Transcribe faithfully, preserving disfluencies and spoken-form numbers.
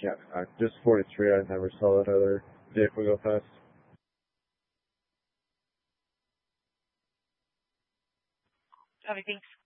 Yeah, uh, just forty-three. I never saw that other vehicle go past. Okay, thanks.